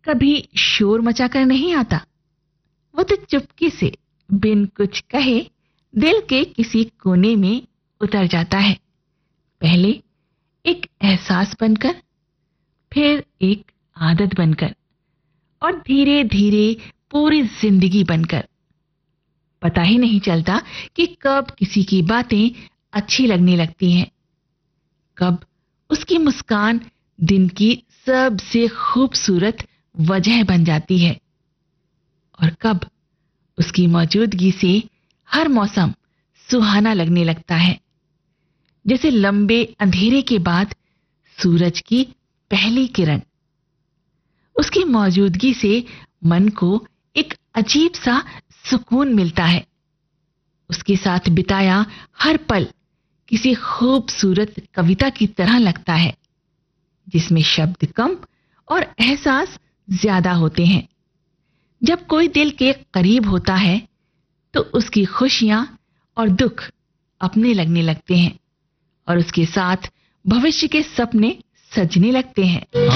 कभी शोर मचाकर नहीं आता, वो तो चुपके से बिन कुछ कहे दिल के किसी कोने में उतर जाता है। पहले एक एहसास बनकर, फिर एक आदत बनकर और धीरे धीरे पूरी जिंदगी बनकर। पता ही नहीं चलता कि कब किसी की बातें अच्छी लगने लगती हैं, कब उसकी मुस्कान दिन की सबसे खूबसूरत वजह बन जाती है और कब उसकी मौजूदगी से हर मौसम सुहाना लगने लगता है। जैसे लंबे अंधेरे के बाद सूरज की पहली किरण। उसकी मौजूदगी से मन को एक अजीब सा सुकून मिलता है। उसके साथ बिताया हर पल किसी खूबसूरत कविता की तरह लगता है, जिसमें शब्द कम और एहसास ज्यादा होते हैं। जब कोई दिल के करीब होता है तो उसकी खुशियां और दुख अपने लगने लगते हैं और उसके साथ भविष्य के सपने सजने लगते हैं।